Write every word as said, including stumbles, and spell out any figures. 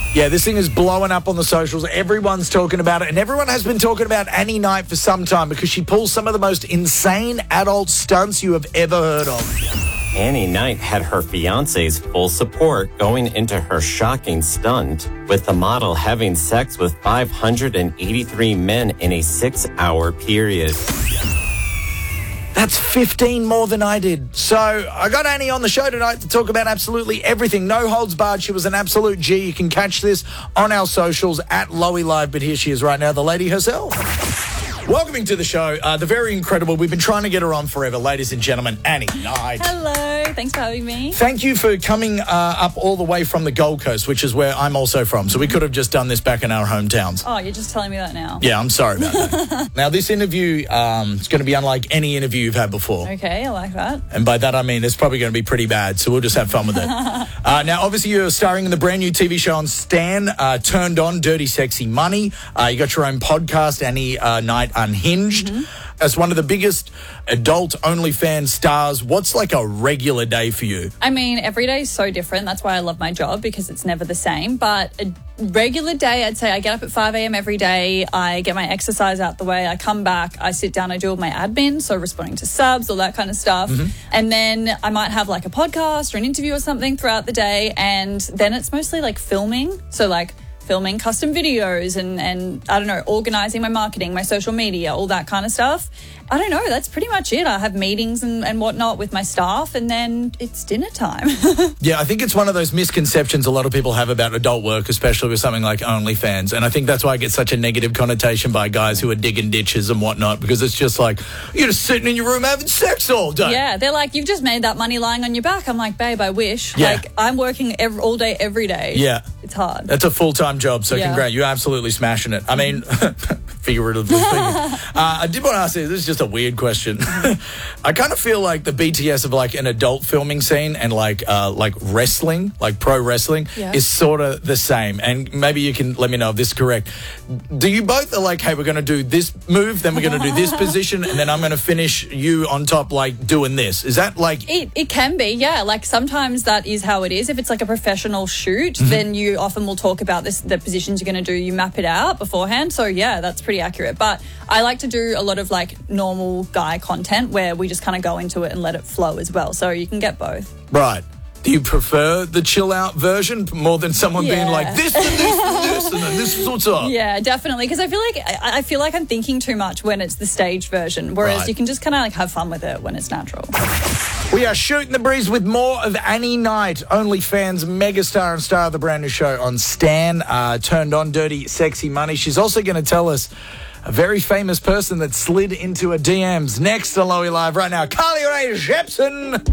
Yeah, this thing is blowing up on the socials. Everyone's talking about it, and everyone has been talking about Annie Knight for some time because she pulls some of the most insane adult stunts you have ever heard of. Annie Knight had her fiancé's full support going into her shocking stunt, with the model having sex with five hundred eighty-three men in a six-hour period. That's fifteen more than I did. So I got Annie on the show tonight to talk about absolutely everything. No holds barred. She was an absolute G. You can catch this on our socials at Lowy Live, but here she is right now, the lady herself. Welcoming to the show, uh, the very incredible, we've been trying to get her on forever, ladies and gentlemen, Annie Knight. Hello, thanks for having me. Thank you for coming uh, up all the way from the Gold Coast, which is where I'm also from. So we could have just done this back in our hometowns. Oh, you're just telling me that now. Yeah, I'm sorry about that. Now, this interview um, is going to be unlike any interview you've had before. Okay, I like that. And by that, I mean it's probably going to be pretty bad, so we'll just have fun with it. uh, now, obviously, you're starring in the brand new T V show on Stan, uh, Turned On, Dirty Sexy Money. Uh, you got your own podcast, Annie uh, Knight Unhinged. Mm-hmm. As one of the biggest adult OnlyFans stars, what's like a regular day for you? I mean, every day is so different. That's why I love my job, because it's never the same. But a regular day, I'd say I get up at five a.m. every day. I get my exercise out the way. I come back. I sit down. I do all my admin, so responding to subs, all that kind of stuff. Mm-hmm. And then I might have like a podcast or an interview or something throughout the day. And then it's mostly like filming. So like filming custom videos and, and, I don't know, organising my marketing, my social media, all that kind of stuff. I don't know, that's pretty much it. I have meetings and, and whatnot with my staff, and then it's dinner time. Yeah, I think it's one of those misconceptions a lot of people have about adult work, especially with something like OnlyFans. And I think that's why I get such a negative connotation by guys who are digging ditches and whatnot, because it's just like, you're just sitting in your room having sex all day. Yeah, they're like, you've just made that money lying on your back. I'm like, babe, I wish. Yeah. Like, I'm working every, all day, every day. Yeah. It's hard. That's a full-time job, so Yeah. congrats. You're absolutely smashing it. I mean, figuratively speaking. uh, I did want to ask you, this is just a weird question. I kind of feel like the B T S of like an adult filming scene and like uh, like wrestling, like pro wrestling, Yeah. is sort of the same. And maybe you can let me know if this is correct. Do you both are like, hey, we're going to do this move, then we're going to do this position, and then I'm going to finish you on top like doing this? Is that like... It, it can be, yeah. Like sometimes that is how it is. If it's like a professional shoot, mm-hmm. then you often will talk about this, the positions you're going to do. You map it out beforehand. So yeah, that's pretty accurate. But I like to do a lot of like normal guy content where we just kind of go into it and let it flow as well. So you can get both. Right. Do you prefer the chill out version more than someone Yeah. being like this and this and this and then this is what's up? Yeah, definitely. Because I feel like I, I feel like I'm thinking too much when it's the staged version, whereas Right. you can just kind of like have fun with it when it's natural. We are shooting the breeze with more of Annie Knight, OnlyFans megastar and star of the brand new show on Stan, uh, Turned On, Dirty Sexy Money. She's also going to tell us a very famous person that slid into her D Ms. Next on Lowy Live right now, Carly Rae Jepsen.